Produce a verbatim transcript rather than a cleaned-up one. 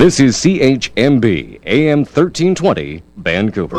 This is C H M B, A M thirteen twenty, Vancouver.